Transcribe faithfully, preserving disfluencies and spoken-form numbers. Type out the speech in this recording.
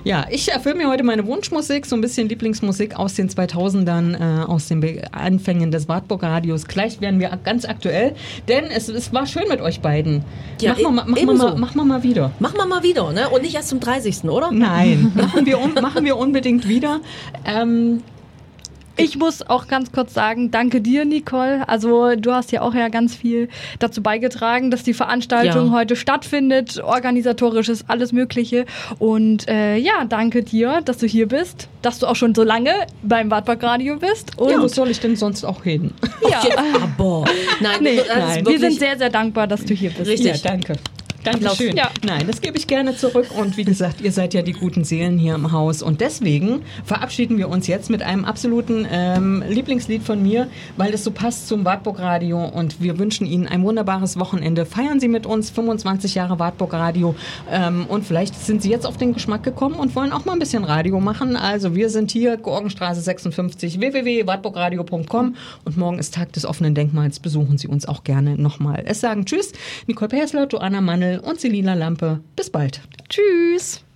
Ja, ich erfülle mir heute meine Wunschmusik, so ein bisschen Lieblingsmusik aus den zweitausendern, äh, aus den Be- Anfängen des Wartburg-Radios. Gleich werden wir ganz aktuell, denn es, es war schön mit euch beiden. Ja, machen wir, ma- machen wir, mal, machen wir mal wieder. Machen wir mal wieder, ne? Und nicht erst zum dreißigsten, oder? Nein, machen wir, un- machen wir unbedingt wieder. Ähm, Ich muss auch ganz kurz sagen, danke dir, Nicole. Also du hast ja auch ja ganz viel dazu beigetragen, dass die Veranstaltung Ja. heute stattfindet. Organisatorisch ist alles Mögliche. Und äh, ja, danke dir, dass du hier bist, dass du auch schon so lange beim Wartburg-Radio bist. Und ja, wo soll ich denn sonst auch hin? ja, Aber, nein, nee, das ist nein. wir wirklich- sind sehr, sehr dankbar, dass du hier bist. Richtig. Ja, danke. Dankeschön. Ja. Nein, das gebe ich gerne zurück. Und wie gesagt, ihr seid ja die guten Seelen hier im Haus. Und deswegen verabschieden wir uns jetzt mit einem absoluten ähm, Lieblingslied von mir, weil es so passt zum Wartburg-Radio. Und wir wünschen Ihnen ein wunderbares Wochenende. Feiern Sie mit uns fünfundzwanzig Jahre Wartburg-Radio. Ähm, und vielleicht sind Sie jetzt auf den Geschmack gekommen und wollen auch mal ein bisschen Radio machen. Also wir sind hier, Georgenstraße sechsundfünfzig, w w w punkt wartburgradio punkt com. Und morgen ist Tag des offenen Denkmals. Besuchen Sie uns auch gerne nochmal. Es sagen Tschüss, Nicole Persler, Joanna Mannel und Selina Lampe. Bis bald. Tschüss.